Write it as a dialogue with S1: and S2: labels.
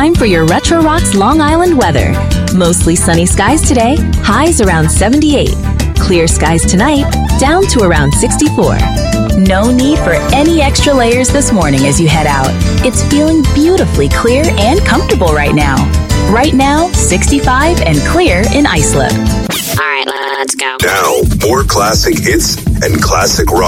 S1: time for your Retro Rocks Long Island weather. Mostly sunny skies today, highs around 78. Clear skies tonight, down to around 64. No need for any extra layers this morning as you head out. It's feeling beautifully clear and comfortable right now. Right now, 65 and clear in Islip.
S2: All right, let's go.
S3: Now, more classic hits and classic rock.